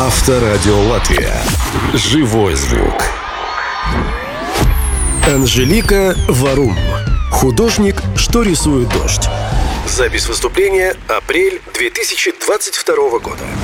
Авторадио Латвия. Живой звук. Анжелика Варум. Художник, что рисует дождь. Запись выступления апрель 2022 года.